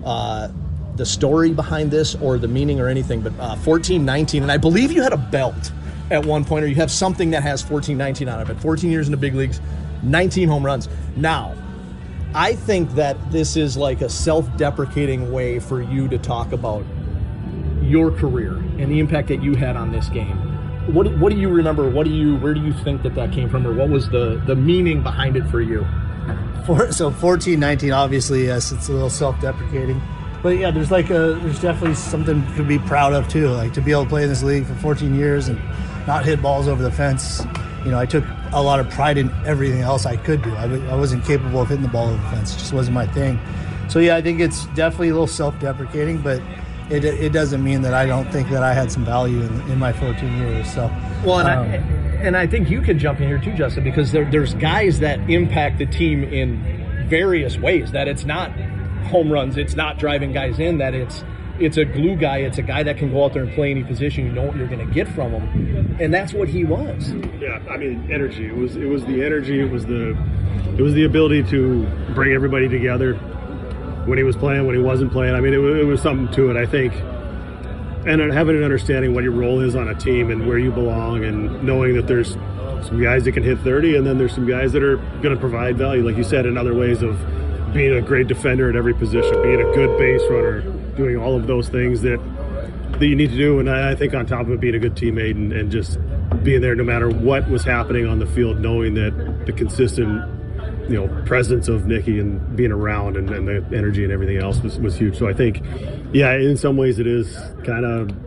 the story behind this or the meaning or anything, but 14-19, and I believe you had a belt at one point, or you have something that has 14-19 on it, but 14 years in the big leagues, 19 home runs. Now, I think that this is like a self-deprecating way for you to talk about your career and the impact that you had on this game. What do you remember? Where do you think that came from, or what was the meaning behind it for you? So 14-19, obviously, yes, it's a little self-deprecating. But yeah, there's definitely something to be proud of too. Like to be able to play in this league for 14 years and not hit balls over the fence. You know, I took a lot of pride in everything else I could do. I wasn't capable of hitting the ball over the fence. It just wasn't my thing. So yeah, I think it's definitely a little self-deprecating, but it doesn't mean that I don't think that I had some value in my 14 years. So well, and I think you can jump in here too, Justin, because there's guys that impact the team in various ways. That it's not home runs, it's not driving guys in, that it's a glue guy, it's a guy that can go out there and play any position. You know what you're going to get from him, and that's what he was. Yeah, I mean, energy. It was the energy. It was the ability to bring everybody together when he was playing, when he wasn't playing. I mean, it was something to it, I think. And having an understanding what your role is on a team and where you belong, and knowing that there's some guys that can hit 30, and then there's some guys that are going to provide value, like you said, in other ways of being a great defender at every position, being a good base runner, doing all of those things that you need to do. And I think on top of it, being a good teammate and just being there no matter what was happening on the field, knowing that the consistent, presence of Nicky and being around and the energy and everything else was huge. So I think, yeah, in some ways it is kind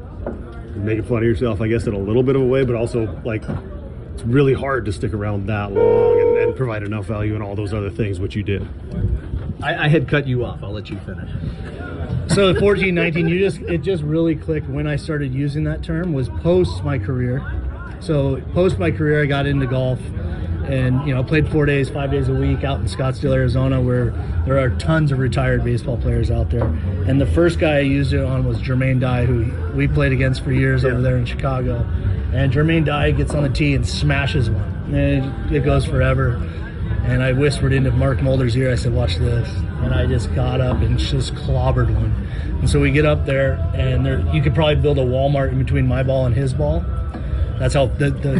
of making fun of yourself, I guess, in a little bit of a way, but also like it's really hard to stick around that long and provide enough value in all those other things, which you did. I had cut you off. I'll let you finish. So 14-19, it just really clicked when I started using that term was post my career. So post my career, I got into golf and, played 5 days a week out in Scottsdale, Arizona, where there are tons of retired baseball players out there. And the first guy I used it on was Jermaine Dye, who we played against for years over there in Chicago. And Jermaine Dye gets on the tee and smashes one. And it goes forever. And I whispered into Mark Mulder's ear, I said, watch this. And I just got up and just clobbered one. And so we get up there, and you could probably build a Walmart in between my ball and his ball. That's how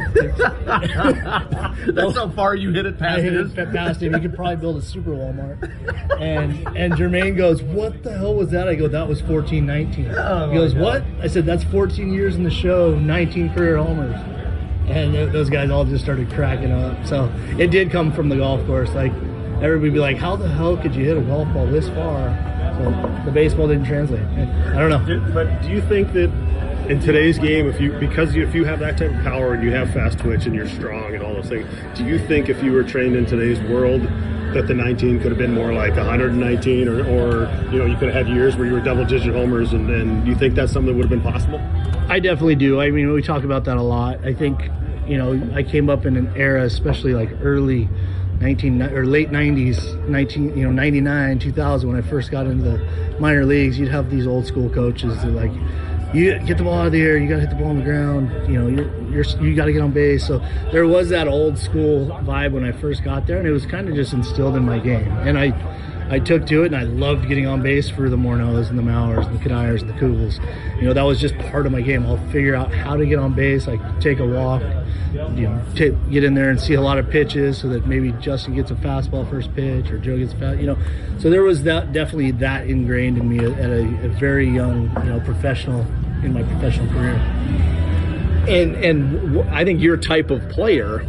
that's how far you hit it past him. Past him. You could probably build a super Walmart. And Jermaine goes, what the hell was that? I go, that was 14-19. Oh, he goes, what? I said, that's 14 years in the show, 19 career homers. And those guys all just started cracking up. So it did come from the golf course. Like, everybody would be like, how the hell could you hit a golf ball this far? So the baseball didn't translate. I don't know. But do you think that in today's game, if you have that type of power and you have fast twitch and you're strong and all those things, do you think if you were trained in today's world that the 19 could have been more like 119 or you could have had years where you were double-digit homers, and you think that's something that would have been possible? I definitely do. I mean, we talk about that a lot. I think, I came up in an era, especially like early late 90s, 99, 2000, when I first got into the minor leagues. You'd have these old school coaches that like, you get the ball out of the air, you got to hit the ball on the ground, you got to get on base. So there was that old school vibe when I first got there, and it was kind of just instilled in my game. And I took to it, and I loved getting on base for the Morneaus and the Mauers and the Kadires and the Kugels. That was just part of my game. I'll figure out how to get on base. I take a walk, get in there and see a lot of pitches so that maybe Justin gets a fastball first pitch or Joe gets a fastball, So there was definitely that ingrained in me at a very young, professional, in my professional career. And I think your type of player,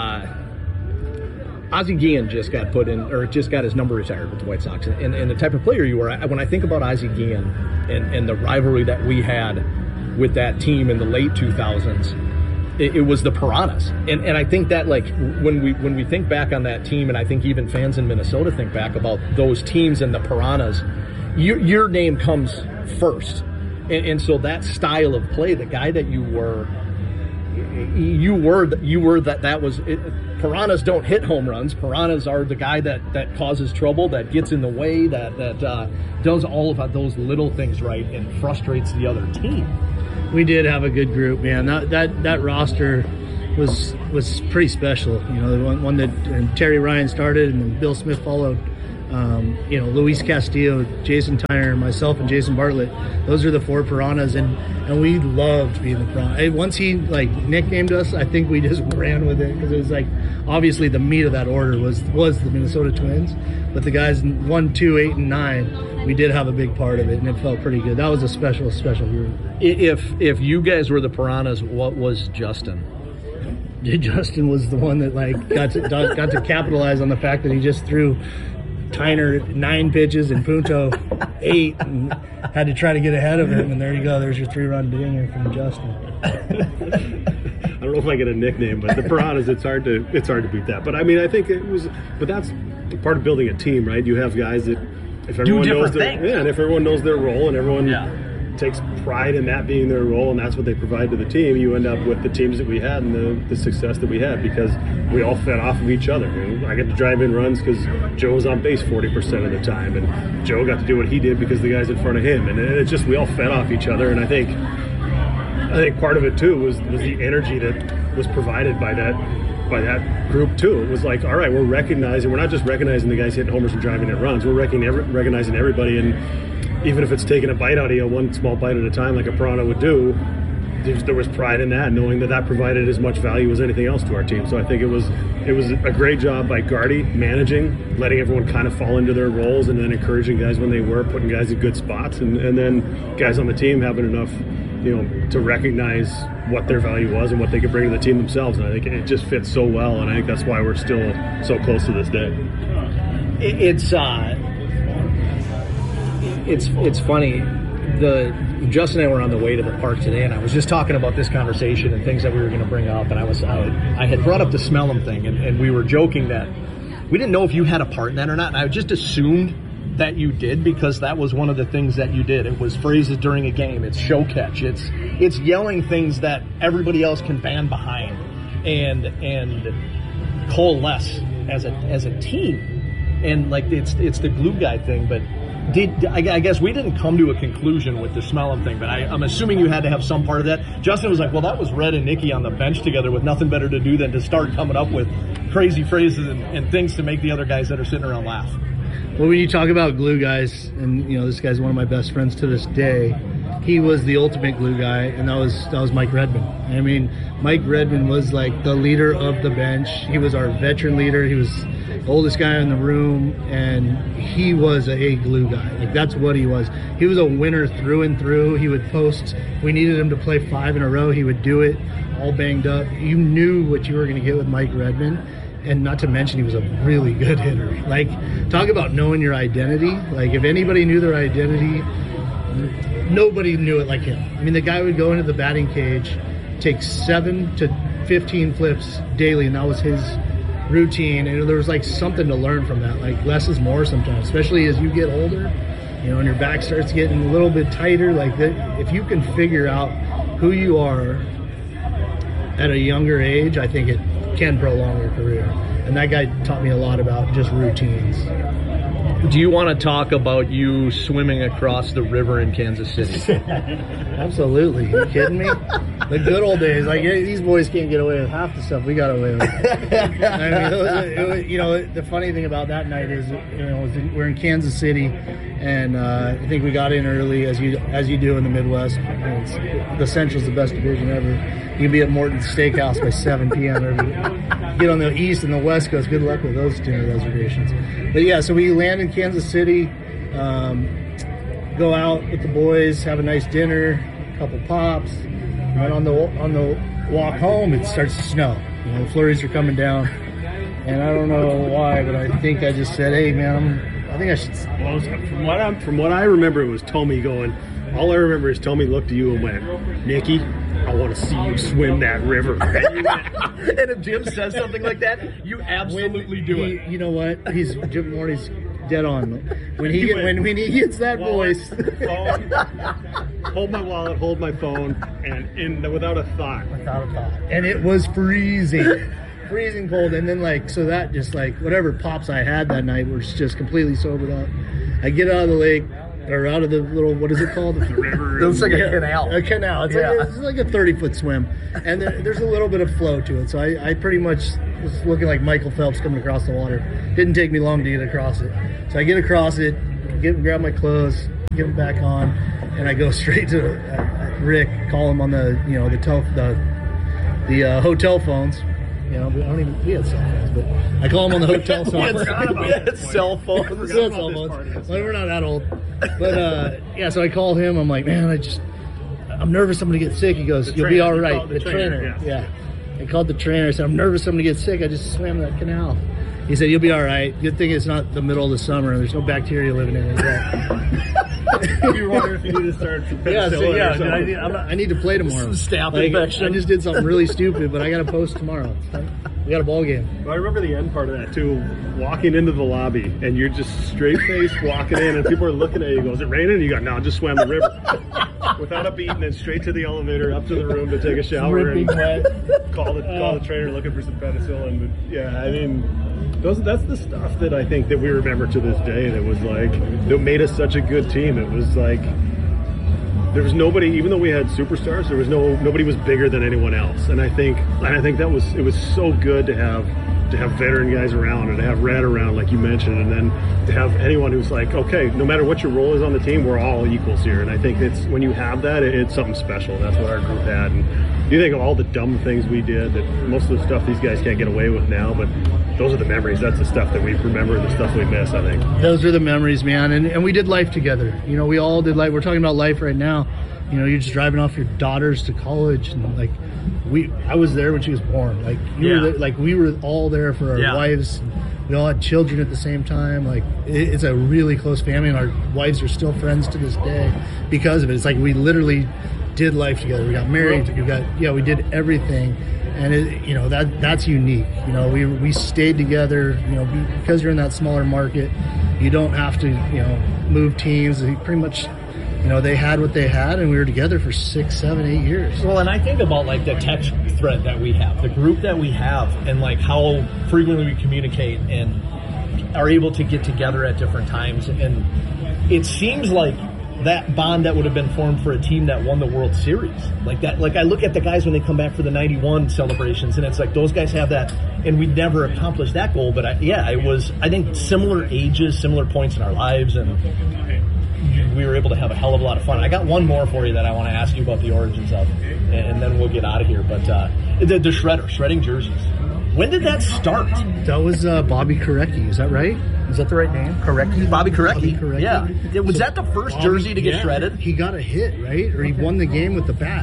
Ozzie Guillen just got his number retired with the White Sox. And the type of player you were, when I think about Ozzie Guillen and the rivalry that we had with that team in the late 2000s, it was the Piranhas. And I think that, like, when we think back on that team, and I think even fans in Minnesota think back about those teams and the Piranhas, your name comes first. And so that style of play, the guy that you were that was it. Piranhas don't hit home runs. Piranhas are the guy that causes trouble, that gets in the way, that does all of those little things right and frustrates the other team. We did have a good group, man. That roster was pretty special. The one that Terry Ryan started, and then Bill Smith followed Luis Castillo, Jason Tyner, myself, and Jason Bartlett. Those are the 4 Piranhas, and we loved being the Piranha. Once he nicknamed us, I think we just ran with it, because it was obviously the meat of that order was the Minnesota Twins, but the guys 1, 2, 8, and 9, we did have a big part of it, and it felt pretty good. That was a special group. If you guys were the Piranhas, what was Justin? Justin was the one that got to capitalize on the fact that he just threw Tyner 9 pitches and Punto 8, and had to try to get ahead of him. And there you go. There's your 3-run dinger from Justin. I don't know if I get a nickname, but the Piranhas, it's hard to beat that. But I mean, I think but that's part of building a team, right? You have guys that if everyone knows and if everyone knows their role and everyone takes pride in that being their role, and that's what they provide to the team, you end up with the teams that we had and the success that we had, because we all fed off of each other. I get to drive in runs because Joe was on base 40% of the time, and Joe got to do what he did because the guys in front of him, and it's just we all fed off each other. And I think part of it too was the energy that was provided by that group too. It was all right, we're not just recognizing the guys hitting homers and driving in runs, we're recognizing everybody, and even if it's taking a bite out of you, one small bite at a time, like a Piranha would do, there was pride in that, knowing that provided as much value as anything else to our team. So I think it was a great job by Gardy managing, letting everyone kind of fall into their roles, and then encouraging guys when they were, putting guys in good spots, and then guys on the team having enough, to recognize what their value was and what they could bring to the team themselves. And I think it just fits so well, and I think that's why we're still so close to this day. It's funny. Justin and I were on the way to the park today, and I was just talking about this conversation and things that we were going to bring up, and I had brought up the smell 'em thing, and we were joking that we didn't know if you had a part in that or not, and I just assumed that you did, because that was one of the things that you did. It was phrases during a game. It's show catch. It's yelling things that everybody else can band behind and coalesce as a team. And it's the glue guy thing, but I guess we didn't come to a conclusion with the smell 'em thing, but I'm assuming you had to have some part of that. Justin was like, well, that was Red and Nicky on the bench together with nothing better to do than to start coming up with crazy phrases and things to make the other guys that are sitting around laugh. Well, when you talk about glue guys, and this guy's one of my best friends to this day, he was the ultimate glue guy, and that was Mike Redmond. I mean, Mike Redmond was the leader of the bench. He was our veteran leader. He was the oldest guy in the room, and he was a glue guy. That's what he was. He was a winner through and through. He would post. We needed him to play 5 in a row. He would do it all banged up. You knew what you were going to get with Mike Redmond. And not to mention, he was a really good hitter. Talk about knowing your identity. If anybody knew their identity, nobody knew it like him. I mean, the guy would go into the batting cage, take 7 to 15 flips daily, and that was his routine. And there was something to learn from that. Less is more sometimes, especially as you get older, and your back starts getting a little bit tighter. If you can figure out who you are at a younger age, I think it can prolong your career. And that guy taught me a lot about just routines. Do you want to talk about you swimming across the river in Kansas City? Absolutely. Are you kidding me? The good old days. These boys can't get away with half the stuff we got away with. I mean, the funny thing about that night is, we're in Kansas City, and I think we got in early, as you do in the Midwest. The Central's the best division ever. You can be at Morton's Steakhouse by 7 p.m. Get on the East and the West Coast. Good luck with those dinner reservations. But yeah, so we land in Kansas City, go out with the boys, have a nice dinner, a couple pops, and on the walk home it starts to snow. The flurries are coming down, and I don't know why, but I think I just said, "Hey man, I think I should." Well, from what I remember, it was Tommy going. All I remember is Tommy looked at you and went, "Nicky, I want to see you swim that river." And if Jim says something like that, you absolutely do it. You know what? Jim Morty's dead on. When he gets that voice, hold my wallet, hold my phone, and without a thought. And it was freezing. Freezing cold, and then so that just whatever pops I had that night was just completely sobered up. I get out of the lake, or out of the little, what is it called? The river. It looks like a canal. A canal. It's like a 30-foot swim, and there's a little bit of flow to it. So I pretty much was looking like Michael Phelps coming across the water. Didn't take me long to get across it. So I get across it, grab my clothes, get them back on, and I go straight to Rick, call him on the hotel phones. You know, we had cell phones, but I call him on the hotel cell phone. We had cell phones. Well, we're not that old. But, so I call him. I'm like, man, I'm nervous I'm going to get sick. He goes, you'll be all right. The trainer. Yeah. I called the trainer. I said, I'm nervous I'm going to get sick. I just swam that canal. He said, you'll be all right. Good thing it's not the middle of the summer. There's no bacteria living in it yet. You wonder if you need to start some penicillin or something. I need to play tomorrow. Staph infection. I just did something really stupid, but I got to post tomorrow. We got a ball game. I remember the end part of that too. Walking into the lobby and you're just straight faced walking in, and people are looking at you. Go, is it raining? And you go, no, I just swam the river without a beat, and then straight to the elevator, up to the room to take a shower, and call the trainer looking for some penicillin. But yeah, I mean, that's the stuff that I think that we remember to this day. That was like that made us such a good team. It was like. There was nobody, even though we had superstars, there was nobody was bigger than anyone else. And I think it was so good to have veteran guys around and to have Red around, like you mentioned, and then to have anyone who's like, okay, no matter what your role is on the team, we're all equals here. And I think it's when you have that, it's something special. That's what our group had. And you think of all the dumb things we did, that most of the stuff these guys can't get away with now, but those are the memories. That's the stuff that we remember and the stuff we miss, I think. Those are the memories, man. And we did life together. You know, we all did life. We're talking about life right now. You know, you're just driving off your daughters to college, and like I was there when she was born. Like you were there, like we were all there for our wives. We all had children at the same time. Like it's a really close family, and our wives are still friends to this day because of it. It's like we literally did life together. We got married. We did everything. And that's unique. You know, we stayed together. You know, because you're in that smaller market, you don't have to move teams. Pretty much, they had what they had, and we were together for 6, 7, 8 years. Well, and I think about like the text thread that we have, the group that we have, and like how frequently we communicate and are able to get together at different times. And it seems like that bond that would have been formed for a team that won the World Series. Like that, like I look at the guys when they come back for the 91 celebrations, and it's like those guys have that, and we never accomplished that goal. But it was, I think, similar ages, similar points in our lives, and we were able to have a hell of a lot of fun. I got one more for you that I want to ask you about the origins of, and then we'll get out of here. But the shredding jerseys. When did that start? That was Bobby Korecki. Is that right? Is that the right name? Korecki? Bobby Korecki. Yeah. Was that the first jersey to get shredded? He got a hit, right? Or he won the game with the bat.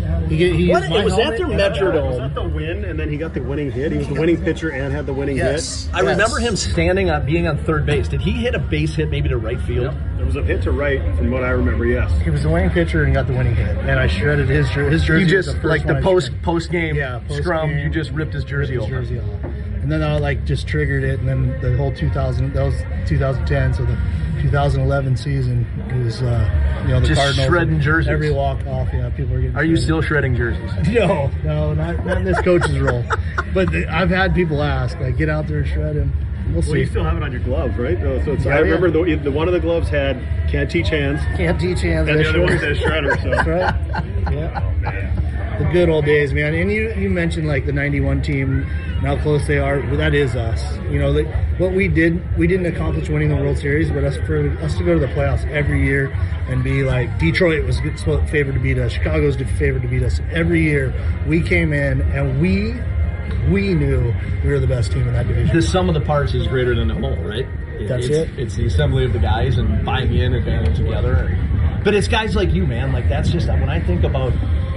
Was that their Metrodome? Was that the win, and then he got the winning hit? He was the winning pitcher and had the winning hit? I remember him being on third base. Did he hit a base hit maybe to right field? Yep. There was a hit to right, from what I remember, yes. He was the winning pitcher and got the winning hit. And I shredded his jersey. You just, like the post-game scrum, you just ripped his jersey off. And then I just triggered it, and then the whole 2000, that was 2010, so the 2011 season, it was, the just Cardinals. Shredding jerseys. Every walk-off, people were getting Are you still shredding jerseys? No, not in this coach's role. But I've had people ask, get out there and shred him. We'll see. Well, you still have it on your glove, right? I remember the one of the gloves had "Can't teach hands." Can't teach hands. And the other one says "Shredder." So. That's right. Yeah. Oh, man. The good old days, man. And you mentioned the '91 team and how close they are. Well, that is us. What we didn't accomplish winning the World Series, but for us to go to the playoffs every year and be like Detroit was favored to beat us, Chicago's favored to beat us. Every year we came in and we knew we were the best team in that division. The sum of the parts is greater than the whole, right? That's it. It's the assembly of the guys and buying in and banding together. But it's guys like you, man. That's just, when I think about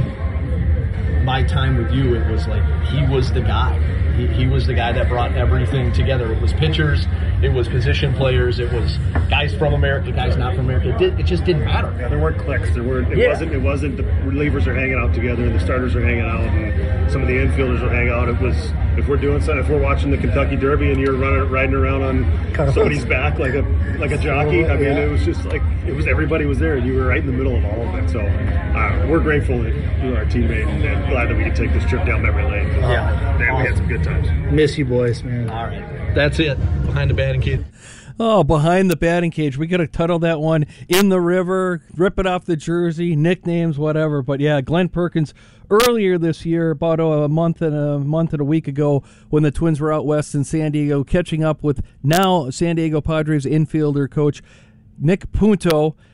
my time with you, it was he was the guy. He was the guy that brought everything together. It was pitchers, it was position players, it was guys from America, guys not from America. It just didn't matter. Yeah, there weren't cliques. It wasn't the relievers are hanging out together and the starters are hanging out and some of the infielders are hanging out. It was, if we're watching the Kentucky Derby and you're riding around on somebody's back like a jockey. I mean, it was just everybody was there and you were right in the middle of all of it. So we're grateful that you were our teammate and glad that we could take this trip down memory lane. Man, we had some good times. Miss you boys, man. All right. That's it. Behind the Batting Cage. Oh, behind the batting cage. We got to title that one In the River, rip it off the jersey, nicknames, whatever. But yeah, Glenn Perkins earlier this year, about a month and a week ago, when the Twins were out west in San Diego, catching up with now San Diego Padres infielder coach Nick Punto.